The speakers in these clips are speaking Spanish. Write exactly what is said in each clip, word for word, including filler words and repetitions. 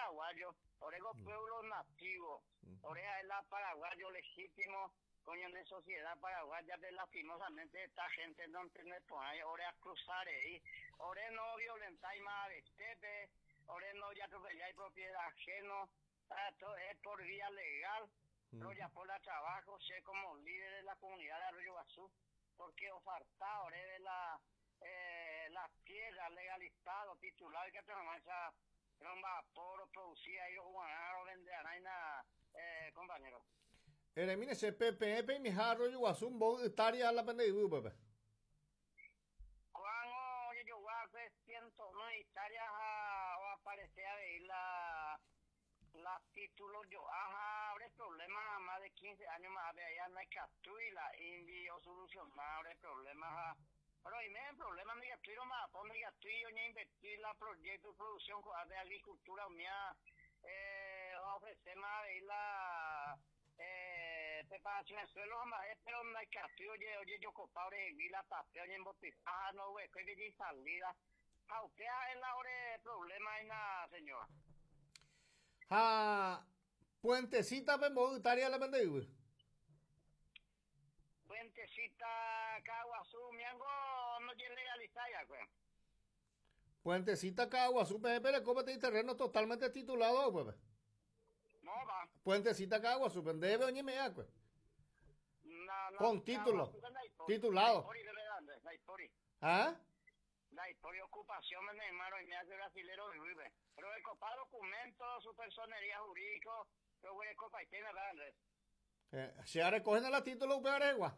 paraguayo, orego pueblo nativo, orea es la paraguayo legítimo, coño de sociedad paraguaya, de lastimosamente esta gente no tiene por ahí, orea cruzar ahí, ore no violentar más vestete, ore no ya atropellar propiedad ajeno, esto es por vía legal, pero ya por la trabajo, sé como líder de la comunidad de Arroyo Guazú, porque oferta, ore de la eh, las tierras legalizadas, titulares que tenemos esa tromba poro producida ellos jugaron o venderán eh, compañeros. Ere mine se pepe pepe mi jarro yo asum bo estaria la pende ibu pepe. Cuando yo voy a hacer ciento no hectáreas o aparecer a ver la las títulos yo ajá habrá problemas más de quince años más de allá no hay que la envío solucionar el problema pero y me el problema me que estoy más donde que estoy yo invertir la proyecto de producción de agricultura mía eh ofrecer más de la eh preparación de suelo más pero no hay que oye oye yo compadre y la tapé oye en botija no güey que de salida a usted es la hora de problema en la señora. Ha puentecita pe bo estaria la pende ibu. Puentecita Caguazú, miango no tiene legalizada ya, pues. Puentecita Caguazú, pepe le cómete terreno totalmente titulado, pues. No va. Puentecita Caguazú, debe oñe mea, pues. No, no. Con título. Titulado. ¿Ah? La historia de ocupación me hermano y me hace brasilero vive. Pero el copa documento, su personería jurídico, yo voy a copa y tiene Andrés. Eh, se ha recogido la título de Aregua.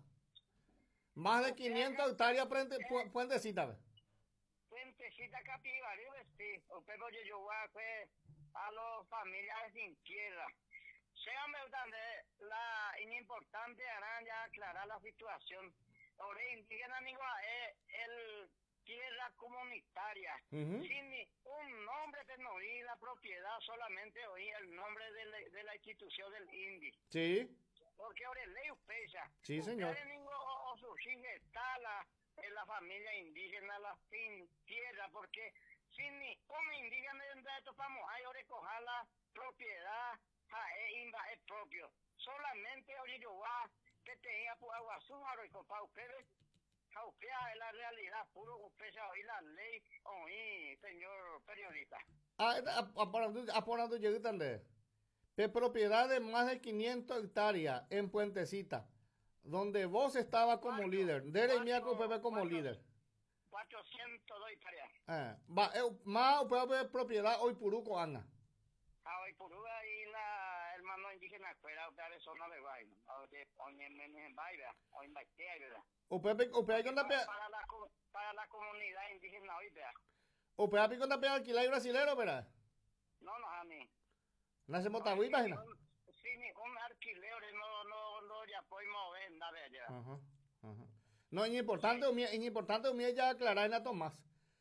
Más de quinientas hectáreas puentecita. Puentecita Capivari, sí. Usted oye yo voy a fue a los familiares sin tierra. Séame la importante harán ya aclarar la situación. Ahora indígena amigo es el tierra comunitaria. Uh-huh. Sin ni un nombre de no oí la propiedad, solamente oí el nombre de la, de la institución del I N D I. Sí. Porque ahora es ley pesa. Sí, señor. O, o surgir está la, en la familia indígena, la sin tierra, porque sin ni un indígena de esto vamos a recoger la propiedad, es, es propio. Solamente oye yo va que tenía por agua azúcar y copa ustedes. Usted es la realidad, puro usted oí la ley, oí, señor periodista. Ah, apurando lleguitan de. De propiedad de más de quinientas hectáreas en Puentecita, donde vos estaba como cuatro, líder, Dere Miaco Pepe como cuatro, líder. cuatrocientos dos hectáreas. Ah, va, eh, más puede propiedad hoy Puruco Ana. Ah, hoy Puruco y la hermano indígena fuera de zona de Guay, de Oñemenes en Baira, o en Baitea, ¿verdad? O Pepe, o Pepe, para, para, la, para la comunidad indígena hoy, ¿verdad? O Pepe, con la alquiler y brasilero, ¿verdad? No, no, a mí. ¿Nace Motagüí, página? Sí, ni un alquiler no, no, no, ya podemos ver, nada de allá. Ajá, ajá. No, es importante, sí. Es importante, es ya aclarar en la Tomás.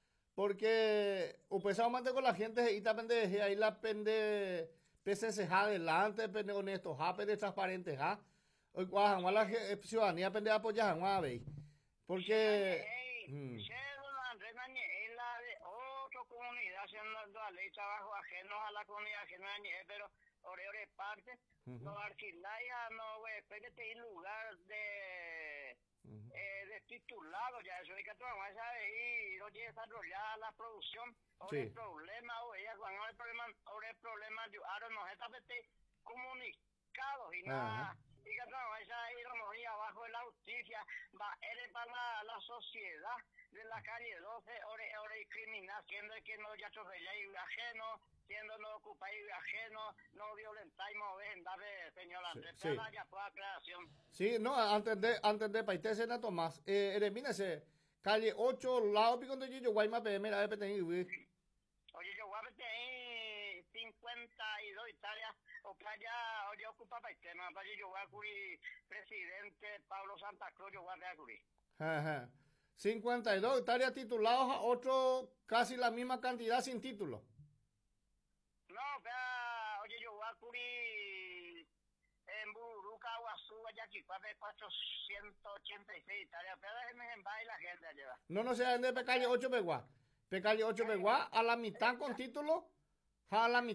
Porque, usted se va con la gente y también de ahí la pende, pese adelante, pende honesto, ja, pende transparente, ja. Hoy, guajan, la ciudadanía pende apoyar, a ver. Porque. Hmm. La de otra comunidad haciendo la ley trabajo ajenos a la comunidad ajena pero ore ore parte uh-huh. Los alquilayas no güey espérate en lugar de uh-huh. eh, de titulado ya eso hay que trabajar y no tiene desarrollar la producción o sí. El problema o ella cuando hay problema o el problema yo ahora no está comunicados y uh-huh. Nada y que trabajar ahí no ir abajo de la justicia va eres para la, la sociedad de la calle doce, ahora es criminal, siendo que no ya atropelláis ajeno, siendo no ocupáis ajeno, no violentáis mover, dale, señor Andrés, sí, sí. Ya por aclaración. Sí, no, antes de, antes de países na Tomás, eh, elimínese, calle ocho, lado pico de yo, guayma, mira, de Petén, oye, yo voy a meter cincuenta y dos hectáreas, o playa, oye, ocupa para el tema, para yo voy a cubrir presidente Pablo Santa Cruz, yo voy a cubrir. Ajá. cincuenta y dos hectáreas titulados a otro casi la misma cantidad sin título. No, vea, oye, yo voy a cubrir en Buruca, Guazú, Ayaquipá, de cuatrocientas ochenta y seis hectáreas, pero déjenme en baile la gente allá. No, no sea de Pecalle ocho Peguá. Pecalle ocho Peguá a la mitad con título, a la mitad.